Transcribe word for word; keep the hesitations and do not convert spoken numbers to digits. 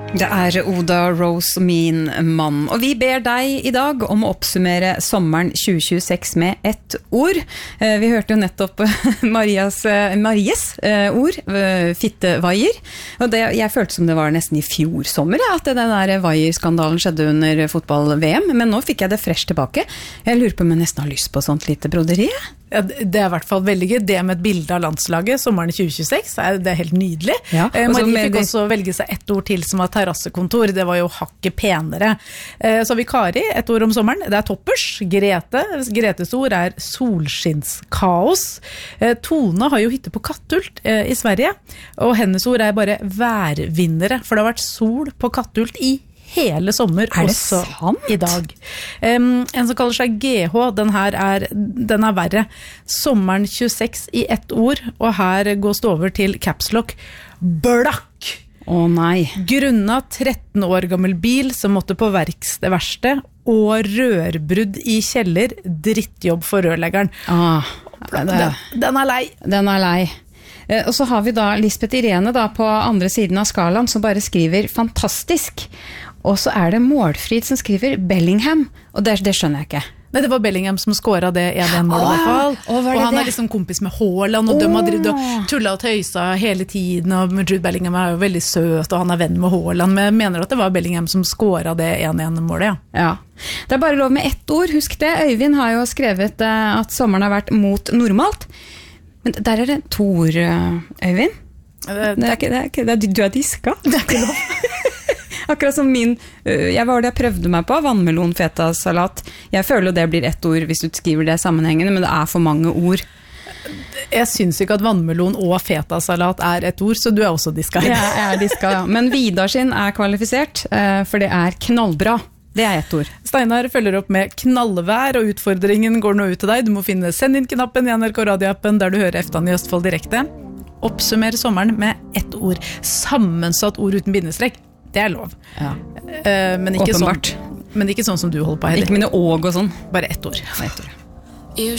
Det er Oda Rose, min mann. Og vi ber deg i dag om å oppsummere sommeren tjue tjueseks med ett ord. Vi hørte jo nettopp Marias, Maries ord, fittevaier. Og det, jeg følte som det var nesten i fjor sommer, at den der vaierskandalen skjedde under fotball-V M. Men nå fikk jeg det fresh tilbake. Jeg lurer på om jeg nesten har lyst på sånt lite broderi. Ja, det er i hvert fall veldig gøy. Det med et bilde av landslaget sommeren tjue tjueseks, det er helt nydelig. Ja, eh, Marie fikk også velge seg ett ord til som var terrassekontor. Det var jo hakket penere. Eh, så har vi Kari, ett ord om sommeren. Det er toppers. Grete. Gretes ord er solskinnskaos. Eh, Tone har jo hytte på Kattult eh, i Sverige, og hennes ord er bare værvinnere, for det har vært sol på Kattult i hele sommer, er det også sant? I dag. Um, en som kaller seg G H, den her er, den er verre. Sommeren tjueseks i ett ord, og her gås det over til capslock. Blakk! Å nei. Grunnet tretten år gammel bil som måtte på verkstedet og rørbrudd i kjeller, drittjobb for rørleggeren. Ah, det, den, den er lei. Den er lei. Og så har vi da Lisbeth Irene da, på andre siden av skalaen som bare skriver fantastisk. Og så er det Målfrid som skriver Bellingham, og det, det skjønner jeg ikke. Nei, det var Bellingham som skåret det en en-målet i hvert fall. Å, og han det? Er liksom kompis med Haaland, og de har drevet og tullet og tøysa hele tiden, og Jude Bellingham er jo veldig søt, og han er venn med Haaland, men jeg mener at det var Bellingham som skåret det en en-målet, ja. Ja. Det er bare lov med ett ord, husk det. Øyvind har jo skrevet at sommeren har vært mot normalt. Men der er det to ord, Øyvind. Det, det er ikke, det er ikke, det er, du er diska. Det er ikke lov. Akkurat som min, jeg var det jeg prøvde meg på, vannmelon, fetasalat. Jeg føler det blir ett ord hvis du skriver det sammenhengende, men det er for mange ord. Jeg synes ikke at vannmelon og fetasalat er et ord, så du er også diska. Ja, jeg er diska, ja. Men Vidar sin er kvalifisert, for det er knallbra. Det er ett ord. Steinar følger opp med knallvær, og utfordringen går nå ut til deg. Du må finne send inn knappen i N R K radioappen der du hører Eftan i Østfold direkte. Oppsummer sommeren med ett ord. Sammensatt ord uten bindestrek. Det er lov. Ja. Uh, men, ikke sånn, Åpenbart. men ikke sånn som du holder på heller. Ikke mine åg og sånn. Bare ett ord. Ett ord.